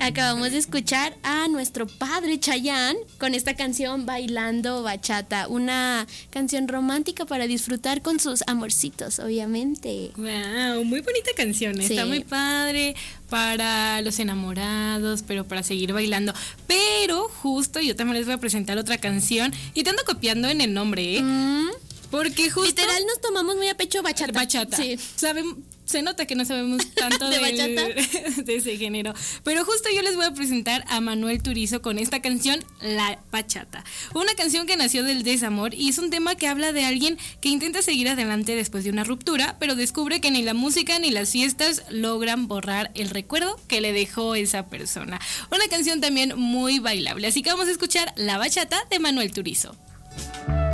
Acabamos de escuchar a nuestro padre Chayanne con esta canción Bailando Bachata, una canción romántica para disfrutar con sus amorcitos, obviamente. Wow, muy bonita canción, Sí. Está muy padre para los enamorados, pero para seguir bailando. Pero justo yo también les voy a presentar otra canción y te ando copiando en el nombre, porque justo Literal nos tomamos muy a pecho bachata. Bachata. Sí. Se nota que no sabemos tanto ¿De bachata? de ese género. Pero justo yo les voy a presentar a Manuel Turizo con esta canción, La Bachata. Una canción que nació del desamor y es un tema que habla de alguien que intenta seguir adelante después de una ruptura, pero descubre que ni la música ni las fiestas logran borrar el recuerdo que le dejó esa persona. Una canción también muy bailable. Así que vamos a escuchar La Bachata de Manuel Turizo.